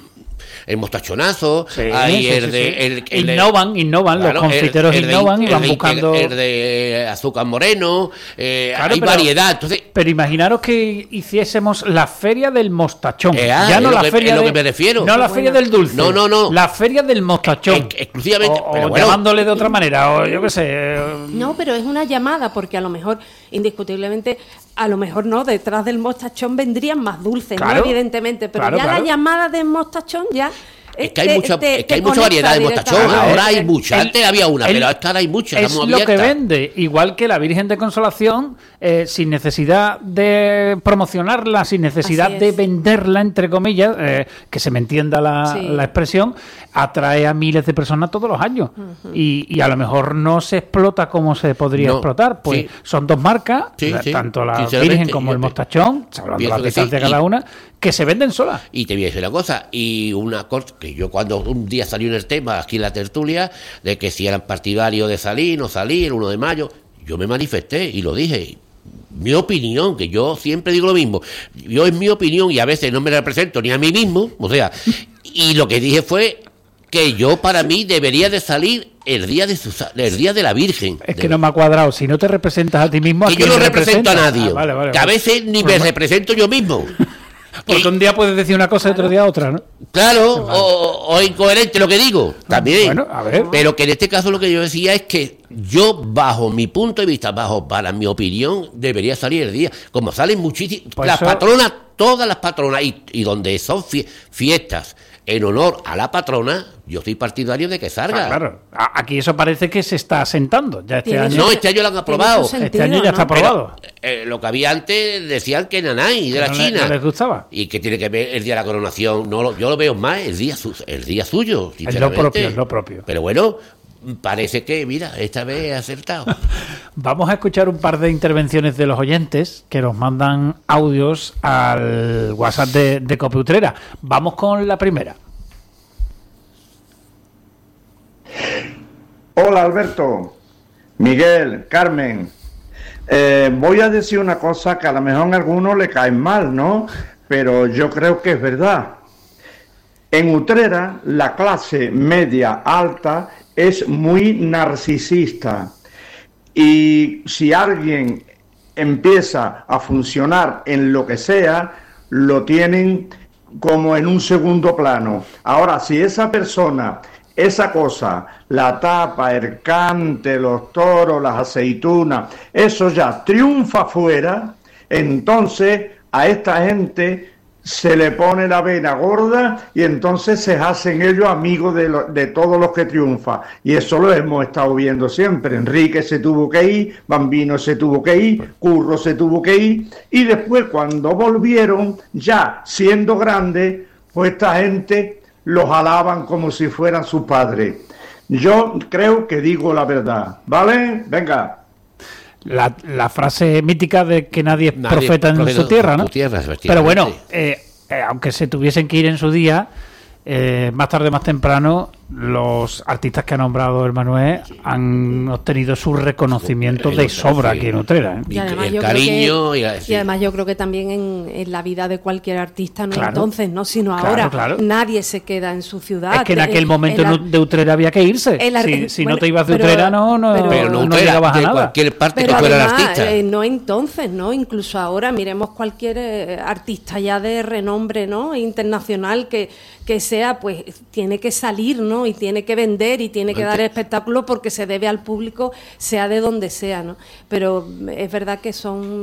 el mostachonazo, sí, hay sí, el sí, de... sí. El, el innovan, de, innovan, claro, los confiteros el, el innovan de, y van el buscando... De, el de azúcar moreno, eh, claro, hay pero, variedad. Entonces, pero imaginaros que hiciésemos la feria del mostachón. Eh, ah, ya no la que, feria es lo de, que me refiero. No la bueno. feria del dulce. No, no, no. La feria del mostachón. Eh, exclusivamente. O, pero o bueno. llamándole de otra manera, o yo qué sé. No, pero es una llamada, porque a lo mejor, indiscutiblemente, a lo mejor no, detrás del mostachón vendrían más dulces, claro, ¿no? Evidentemente, pero claro, ya claro. la llamada del mostachón ya... Es que hay mucha, te, es que hay mucha variedad de mostachón. Ahora hay mucha. Antes había una, el, pero ahora hay muchas. Es lo que vende. Igual que la Virgen de Consolación, eh, sin necesidad de promocionarla, sin necesidad de venderla, entre comillas, eh, que se me entienda la, sí. la expresión, atrae a miles de personas todos los años. Uh-huh. y, y a lo mejor no se explota como se podría no, explotar. Pues sí. son dos marcas, sí, sí. tanto la Virgen como el mostachón, hablando la distancia de cada una, que se venden solas. Y te voy a decir una cosa, y una cosa que yo cuando un día salió en el tema aquí en la tertulia, de que si eran partidarios de salir, no salir, el uno de mayo, yo me manifesté y lo dije. Mi opinión, que yo siempre digo lo mismo, yo es mi opinión y a veces no me represento ni a mí mismo, o sea, y lo que dije fue que yo para mí debería de salir el día de su, el día de la Virgen. Es que de... no me ha cuadrado, si no te representas a ti mismo... Que yo no represento a nadie, ah, vale, vale, que a vale. veces ni pues me va... represento yo mismo. Porque y, un día puedes decir una cosa y otro día otra, ¿no? Claro, vale. o, o incoherente lo que digo, también. Bueno, a ver. Pero que en este caso lo que yo decía es que yo, bajo mi punto de vista, bajo para mi opinión, debería salir el día. Como salen muchísimas... Pues las eso... patronas, todas las patronas, y, y donde son fie, fiestas en honor a la patrona, yo soy partidario de que salga. Ah, claro, aquí eso parece que se está asentando. Ya este año, no, este año lo han aprobado. Sentido, este año ya ¿no? está aprobado. Pero, eh, lo que había antes decían que nanay, de la no China. Le, no les gustaba. Y que tiene que ver el día de la coronación. No, lo, yo lo veo más el día, su, el día suyo. Es lo propio, es lo propio. Pero bueno, parece que, mira, esta vez he acertado. Vamos a escuchar un par de intervenciones de los oyentes que nos mandan audios al WhatsApp de, de Cope Utrera. Vamos con la primera. Hola Alberto, Miguel, Carmen. Eh, voy a decir una cosa que a lo mejor a algunos le cae mal, ¿no? Pero yo creo que es verdad. En Utrera la clase media alta es muy narcisista. Y si alguien empieza a funcionar en lo que sea, lo tienen como en un segundo plano. Ahora, si esa persona... esa cosa, la tapa, el cante, los toros, las aceitunas, eso ya triunfa afuera, entonces a esta gente se le pone la vena gorda y entonces se hacen ellos amigos de, lo, de todos los que triunfan. Y eso lo hemos estado viendo siempre. Enrique se tuvo que ir, Bambino se tuvo que ir, Curro se tuvo que ir, y después cuando volvieron, ya siendo grandes, pues esta gente... los alaban como si fueran sus padres. Yo creo que digo la verdad, ¿vale? Venga. La, la frase mítica de que nadie es nadie profeta en profeta su tierra, ¿no? Tierra, pero bueno, eh, eh, aunque se tuviesen que ir en su día, eh, más tarde más temprano, los artistas que ha nombrado el Manuel han obtenido su reconocimiento de sobra aquí en Utrera, ¿eh? Y además, el yo cariño creo que, y, y además yo creo que también en, en la vida de cualquier artista, no claro, entonces, no sino claro, ahora, claro. nadie se queda en su ciudad. Es que en aquel momento en la, de Utrera había que irse. La, si si bueno, no te ibas de pero, Utrera no, no, pero, pero no, Utrera, no llegabas a nada. Cualquier parte pero que además, artista. Eh, no entonces, ¿no? Incluso ahora miremos cualquier eh, artista ya de renombre, ¿no? Internacional que, que sea, pues tiene que salir, ¿no? Y tiene que vender y tiene que dar espectáculo porque se debe al público, sea de donde sea, ¿no? Pero es verdad que son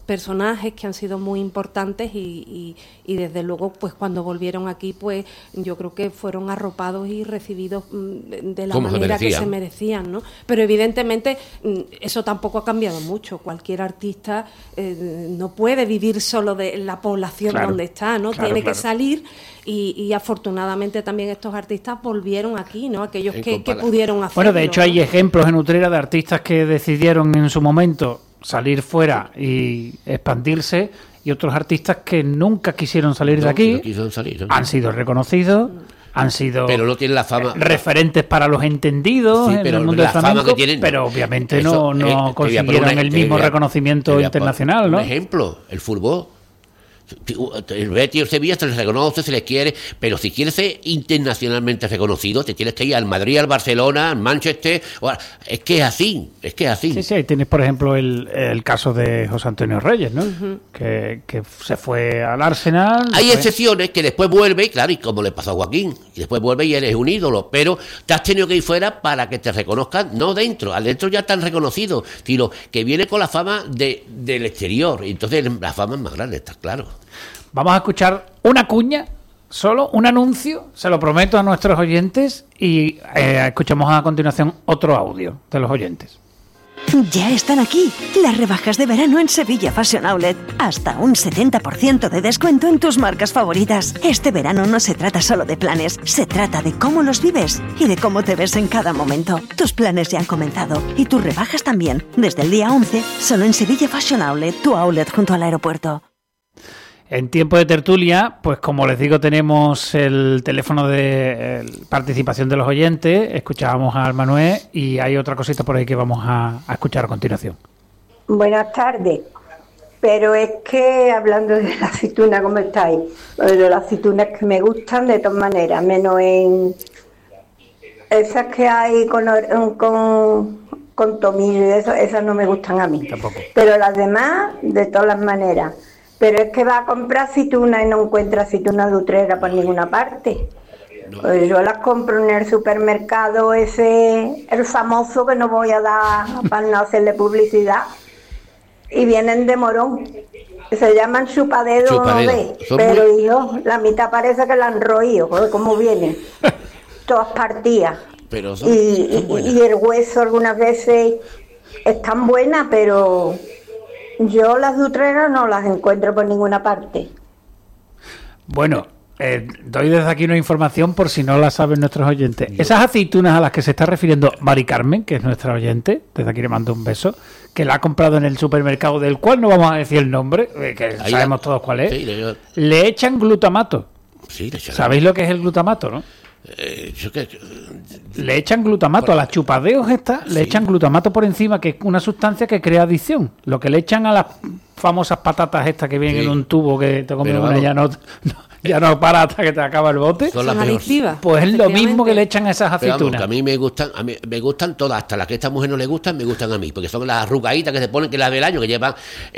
personajes que han sido muy importantes y, y, y desde luego pues cuando volvieron aquí pues yo creo que fueron arropados y recibidos de la manera que se merecían, ¿no? Pero evidentemente eso tampoco ha cambiado mucho. Cualquier artista eh, no puede vivir solo de la población claro, donde está, ¿no? Claro, Tiene claro. que salir y, y afortunadamente también estos artistas volvieron aquí, ¿no? Aquellos que, que pudieron hacerlo. Bueno, de hecho hay ejemplos en Utrera de artistas que decidieron en su momento salir fuera y expandirse, y otros artistas que nunca quisieron salir no, de aquí, no salir, ¿no? han sido reconocidos, han sido pero no tienen la fama, referentes para los entendidos sí, en el mundo del flamenco, tienen, pero obviamente eso, no, no eh, consiguieron una, el mismo a, reconocimiento internacional, ¿no? Un ejemplo, el fútbol. El Betis o el Sevilla se les reconoce, se les quiere, pero si quieres ser internacionalmente reconocido, te tienes que ir al Madrid, al Barcelona, al Manchester. Es que es así, es que es así. Sí, sí, ahí tienes, por ejemplo, el, el caso de José Antonio Reyes, ¿no? Uh-huh. Que, que se fue al Arsenal. Hay fue... excepciones que después vuelve, claro, y como le pasó a Joaquín, y después vuelve y eres un ídolo, pero te has tenido que ir fuera para que te reconozcan, no dentro, adentro ya están reconocidos, sino que viene con la fama de, del exterior, y entonces la fama es más grande, está claro. Vamos a escuchar una cuña, solo un anuncio, se lo prometo a nuestros oyentes, y eh, escuchamos a continuación otro audio de los oyentes. Ya están aquí las rebajas de verano en Sevilla Fashion Outlet. Hasta un setenta por ciento de descuento en tus marcas favoritas. Este verano no se trata solo de planes, se trata de cómo los vives y de cómo te ves en cada momento. Tus planes ya han comenzado y tus rebajas también. Desde el día once, solo en Sevilla Fashion Outlet, tu outlet junto al aeropuerto. En tiempo de tertulia, pues como les digo, tenemos el teléfono de eh, participación de los oyentes, escuchábamos a Manuel y hay otra cosita por ahí que vamos a, a escuchar a continuación. Buenas tardes, pero es que hablando de la aceituna, ¿cómo estáis? De las aceitunas que me gustan de todas maneras, menos en esas que hay con, con, con tomillo y eso, esas no me gustan a mí. Tampoco. Pero las demás, de todas las maneras. Pero es que va a comprar aceituna y no encuentra aceituna de Utrera por ninguna parte. No. Pues yo las compro en el supermercado ese, el famoso, que no voy a dar para no hacerle publicidad, y vienen de Morón. Se llaman chupadedo, chupadedo. No ve, pero muy... hijo, la mitad parece que la han roído, joder, cómo vienen. Todas partidas. Pero son, y, son y el hueso algunas veces están buenas, pero... yo las de Utrera no las encuentro por ninguna parte. Bueno, eh, doy desde aquí una información por si no la saben nuestros oyentes. Esas aceitunas a las que se está refiriendo Mari Carmen, que es nuestra oyente, desde aquí le mando un beso, que la ha comprado en el supermercado, del cual no vamos a decir el nombre, eh, que ahí sabemos la... todos cuál es, sí, le... le echan glutamato. Sí, le echan... ¿Sabéis lo que es el glutamato, no? Eh, yo que... Le echan glutamato por... a las chupadeos estas, sí. Le echan glutamato por encima, que es una sustancia que crea adicción. Lo que le echan a las famosas patatas estas que vienen sí. en un tubo que te comes una ya no, no ya no para hasta que te acaba el bote. Son las adictivas. Pues es lo mismo que le echan a esas aceitunas. Pero vamos, que a mí me gustan, a mí me gustan todas, hasta las que a esta mujer no le gustan, me gustan a mí, porque son las arrugaditas que se ponen, que las del año, que llevan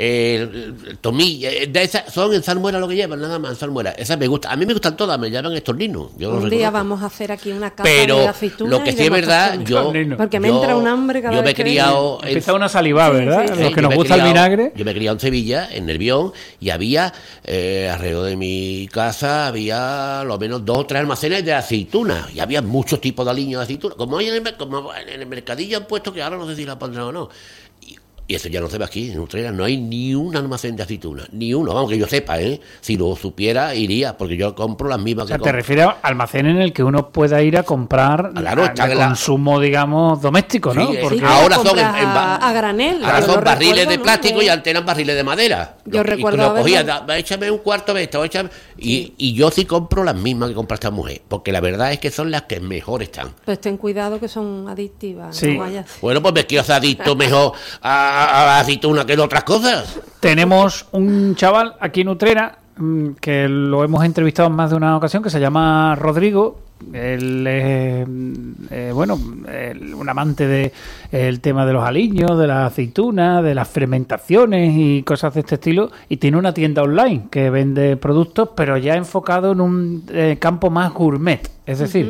eh, tomilla, de esas, son en salmuera lo que llevan, nada más en salmuera. Esas me gustan, a mí me gustan todas, me llaman estorninos. Yo un día vamos a hacer aquí una cata pero de aceitunas. Lo que sí es verdad, yo, porque me yo, entra un hambre cada yo vez me he criado en... Empieza una saliva, ¿verdad? Sí, sí, Los sí. que nos gusta criado, el vinagre. Yo me he criado en Sevilla, en Nervión, y había eh, alrededor de mi casa había lo menos dos o tres almacenes de aceitunas, y había muchos tipos de aliños de aceitunas, como hay en el, como en el mercadillo han puesto, que ahora no sé si la pondrán o no, y, y eso ya no se ve aquí en Utrera, no hay ni un almacén de aceitunas, ni uno, vamos, que yo sepa, ¿eh? Si lo supiera iría, porque yo compro las mismas. O sea, que te compro. refieres a almacén en el que uno pueda ir a comprar claro, a, de la... consumo, digamos, doméstico, ¿no? Sí, porque sí, ahora son en, en a, a granel. Ahora son barriles recuerdo, de ¿no? plástico ¿no? y antes eran barriles de madera. Yo lo, recuerdo y lo cogía, verlo. da, échame un cuarto de esto, échame, y, y yo sí compro las mismas que compra esta mujer, porque la verdad es que son las que mejor están. Pues ten cuidado que son adictivas. Sí. No vayas. Bueno, pues me quiero hacer adicto mejor a, a la aceituna que de otras cosas. Tenemos un chaval aquí en Utrera que lo hemos entrevistado en más de una ocasión, que se llama Rodrigo. Él es eh, bueno, el, un amante de el tema de los aliños, de las aceitunas, de las fermentaciones y cosas de este estilo, y tiene una tienda online que vende productos, pero ya enfocado en un eh, campo más gourmet, es decir, uh-huh.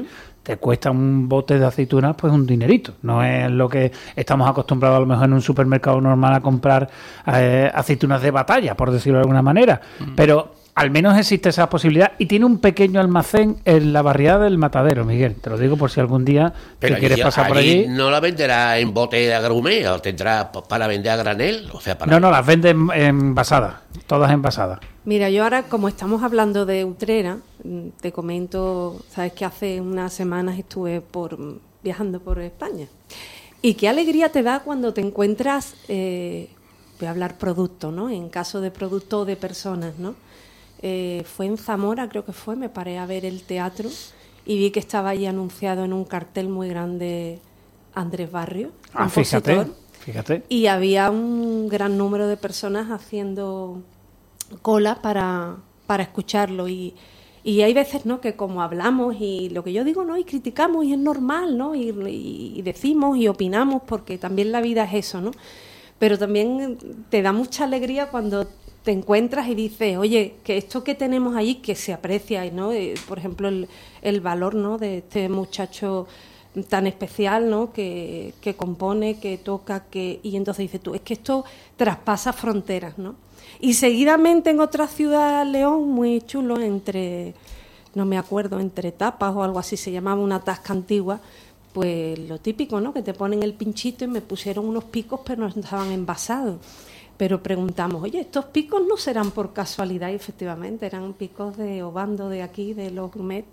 te cuesta un bote de aceitunas pues un dinerito. No es lo que estamos acostumbrados a lo mejor en un supermercado normal a comprar eh, aceitunas de batalla, por decirlo de alguna manera. Mm. Pero al menos existe esa posibilidad y tiene un pequeño almacén en la barriada del Matadero, Miguel. Te lo digo por si algún día Pero te quieres pasar por allí. ¿No la venderá en bote de agrumé o tendrá para vender a granel? O sea, para No, no, las venden envasadas, todas envasadas. Mira, yo ahora, como estamos hablando de Utrera, te comento, sabes que hace unas semanas estuve por viajando por España. Y qué alegría te da cuando te encuentras, eh, voy a hablar producto, ¿no? En caso de producto o de personas, ¿no? Eh, fue en Zamora, creo que fue, me paré a ver el teatro y vi que estaba ahí anunciado en un cartel muy grande Andrés Barrio, ah, fíjate, fíjate. Y había un gran número de personas haciendo cola para, para escucharlo y, y hay veces, ¿no?, que como hablamos y lo que yo digo, ¿no?, y criticamos y es normal, ¿no?, y, y, y decimos y opinamos porque también la vida es eso, ¿no? Pero también te da mucha alegría cuando te encuentras y dices, oye, que esto que tenemos ahí, que se aprecia, ¿no? Eh, por ejemplo, el, el valor, ¿no?, de este muchacho tan especial, ¿no?, que, que compone, que toca, que y entonces dices tú, es que esto traspasa fronteras, ¿no? Y seguidamente en otra ciudad, León, muy chulo, entre, no me acuerdo, entre tapas o algo así, se llamaba una tasca antigua, pues lo típico, ¿no?, que te ponen el pinchito y me pusieron unos picos, pero no estaban envasados. Pero preguntamos, oye, ¿estos picos no serán por casualidad? Y efectivamente, eran picos de Obando, de aquí, de los Gourmet.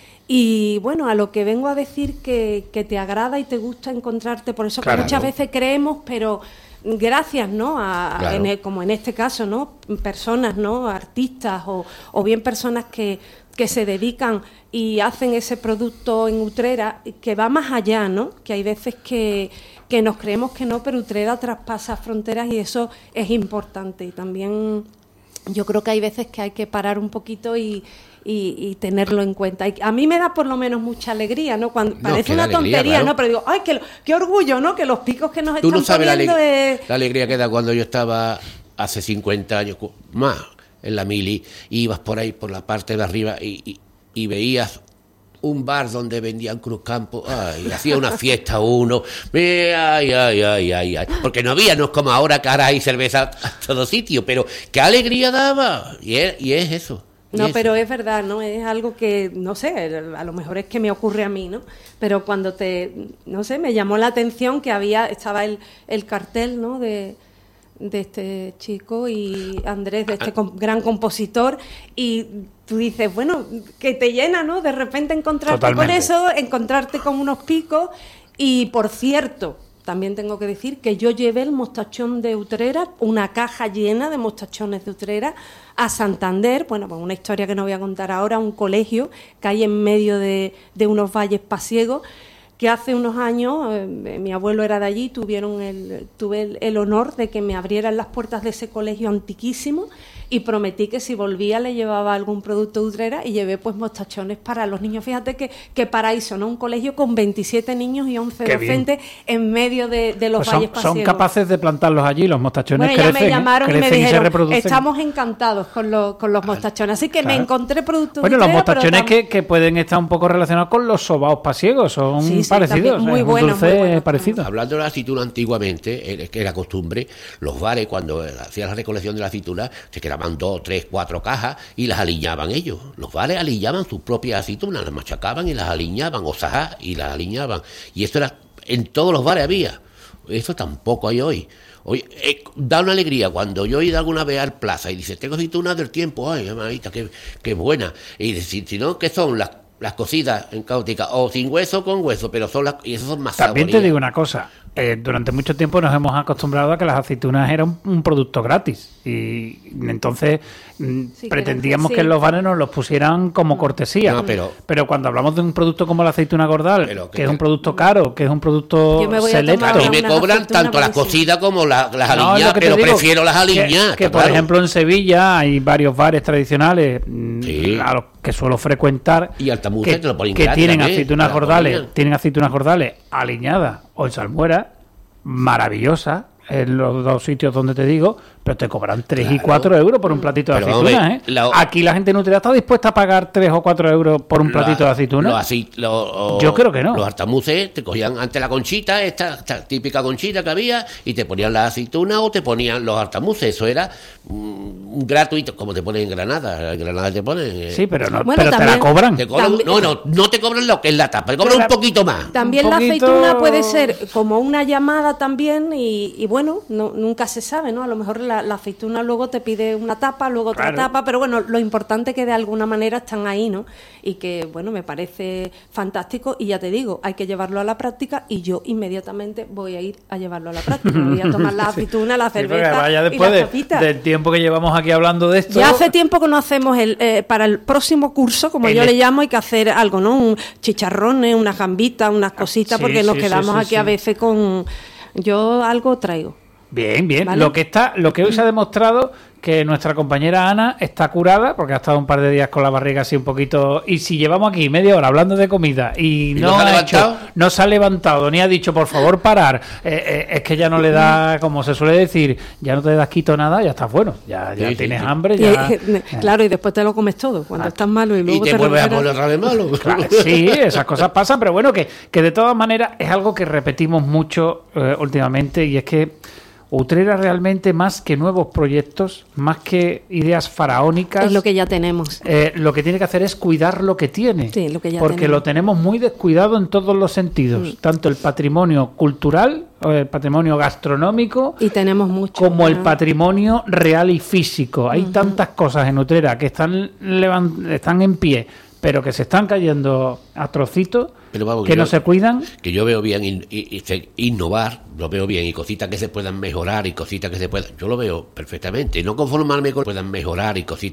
Y bueno, a lo que vengo a decir que, que te agrada y te gusta encontrarte, por eso claro, que muchas ¿no? veces creemos, pero gracias, ¿no?, a, claro. en el, como en este caso, ¿no?, personas, ¿no?, artistas o, o bien personas que, que se dedican y hacen ese producto en Utrera, que va más allá, ¿no?, que hay veces que... que nos creemos que no, pero Utrera traspasa fronteras y eso es importante. Y también yo creo que hay veces que hay que parar un poquito y, y, y tenerlo en cuenta. Y a mí me da por lo menos mucha alegría, ¿no? Cuando no, parece una alegría, tontería, claro. ¿no? Pero digo, ¡ay, qué, qué orgullo!, ¿no? Que los picos que nos Tú están no sabes poniendo la, ale- es... la alegría que da cuando yo estaba hace cincuenta años más en la mili, ibas por ahí, por la parte de arriba y, y, y veías un bar donde vendían Cruzcampo, ay, hacía una fiesta uno, ay, ay, ay, ay, ay, porque no había, no es como ahora que ahora hay cerveza a todo sitio, pero qué alegría daba, y es, y es eso. No, eso. Pero es verdad, ¿no? Es algo que, no sé, a lo mejor es que me ocurre a mí, ¿no? Pero cuando te, no sé, me llamó la atención que había, estaba el, el cartel, ¿no?, de... de este chico y Andrés, de este com- gran compositor, y tú dices, bueno, que te llena, ¿no?, de repente encontrarte Totalmente. Con eso, encontrarte con unos picos. Y por cierto, también tengo que decir que yo llevé el mostachón de Utrera, una caja llena de mostachones de Utrera, a Santander, bueno, pues una historia que no voy a contar ahora, un colegio que hay en medio de, de unos valles pasiegos, que hace unos años, eh, mi abuelo era de allí, tuvieron el, tuve el, el honor de que me abrieran las puertas de ese colegio antiquísimo y prometí que si volvía le llevaba algún producto de Utrera y llevé pues mostachones para los niños. Fíjate que, que paraíso, ¿no? Un colegio con veintisiete niños y once Qué docentes bien. En medio de, de los pues valles son, pasiegos. Son capaces de plantarlos allí, los mostachones bueno, crecen, ya me llamaron ¿eh? y me dijeron, y estamos encantados con, lo, con los mostachones. Así que claro. me encontré productos bueno, de Utrera. Bueno, los mostachones tam- que, que pueden estar un poco relacionados con los sobaos pasiegos, son sí, sí, parecidos. Muy es bueno, un dulce muy bueno. parecido. Hablando de la aceituna antiguamente, eh, que era costumbre, los bares cuando hacían la recolección de la aceituna se quedaban dos, tres, cuatro cajas y las aliñaban ellos. Los bares aliñaban sus propias aceitunas, las machacaban y las aliñaban, o sajá, y las aliñaban. Y esto era, en todos los bares había. Eso tampoco hay hoy. Hoy eh, da una alegría cuando yo he ido alguna vez al plaza y dice, tengo aceitunas del tiempo, ay, mamita, qué, qué buena. Y decir, si no, ¿qué son las las cocidas en cáutica, o sin hueso o con hueso, pero son las, y esas son más También saborías. Te digo una cosa, eh, durante mucho tiempo nos hemos acostumbrado a que las aceitunas eran un, un producto gratis y entonces sí, pretendíamos que, que en los bares nos los pusieran como cortesía, no, pero, pero cuando hablamos de un producto como la aceituna Gordal, que, que es un producto caro, que es un producto selecto, a mí me cobran tanto las cocidas como la, las no, aliñadas, pero digo, prefiero las aliñadas. Que, que por claro. ejemplo en Sevilla hay varios bares tradicionales sí. a los que suelo frecuentar y Altamute que, te lo ponen que gratis tienen también, aceitunas Gordales, tienen aceitunas Gordales aliñadas o en salmuera, maravillosas en los dos sitios donde te digo, pero te cobran tres Claro. y cuatro euros por un platito de Pero vamos a aceitunas, ver, ¿eh? la- Aquí la gente en Utrera está dispuesta a pagar tres o cuatro euros por un platito de aceitunas. Los acei- los- Yo creo que no. Los hartamuces te cogían antes la conchita, esta, esta típica conchita que había, y te ponían las aceitunas o te ponían los hartamuces. Eso era mm, gratuito, como te ponen en Granada. En Granada te ponen. eh. Sí, pero no, Bueno, pero te la también- cobran. Te cobran- También- no, no, no te cobran lo que es la tapa, te cobran Pero un poquito más. También Un la poquito- aceituna puede ser como una llamada también y, y bueno, no, nunca se sabe, ¿no? A lo mejor la, la aceituna luego te pide una tapa, luego otra Claro. tapa, pero bueno, lo importante es que de alguna manera están ahí, ¿no? Y que, bueno, me parece fantástico y ya te digo, hay que llevarlo a la práctica y yo inmediatamente voy a ir a llevarlo a la práctica. Voy a tomar la aceituna, la Sí, porque cerveza vaya y después la de- tapita. del tiempo que llevamos aquí hablando de esto. Ya hace tiempo que no hacemos el eh, para el próximo curso, como El yo es- le llamo, hay que hacer algo, ¿no? Un chicharrones, unas gambitas, unas cositas, sí, porque nos sí, quedamos sí, sí, aquí a sí. veces con... Yo algo traigo. Bien, bien. ¿Vale? Lo que está, lo que hoy se ha demostrado que nuestra compañera Ana está curada porque ha estado un par de días con la barriga así un poquito. Y si llevamos aquí media hora hablando de comida y, ¿Y no, no se ha ha levantado? hecho, no se ha levantado ni ha dicho por favor parar, eh, eh, es que ya no le da, como se suele decir, ya no te das quito nada, ya estás bueno, ya, ya Sí, sí, tienes sí. hambre, Y, ya. eh, claro, y después te lo comes todo, cuando Ah. estás malo y Y luego te te vuelves a recuperas. poner otra vez malo. Claro, sí, esas cosas pasan, pero bueno, que, que de todas maneras es algo que repetimos mucho eh, últimamente y es que Utrera realmente más que nuevos proyectos, más que ideas faraónicas, Es lo que ya tenemos. eh, lo que tiene que hacer es cuidar lo que tiene, Sí, lo que ya porque tenemos. lo tenemos muy descuidado en todos los sentidos, Mm. tanto el patrimonio cultural, o el patrimonio gastronómico, Y tenemos mucho. como el ¿no? patrimonio real y físico. Hay Ujú. tantas cosas en Utrera que están, levan- están en pie, pero que se están cayendo a trocitos, Pero vamos, que yo- no se cuidan. Que yo veo bien in- i- i- innovar, lo veo bien, y cositas que se puedan mejorar y cositas que se puedan. Yo lo veo perfectamente. No conformarme con que puedan mejorar y cositas.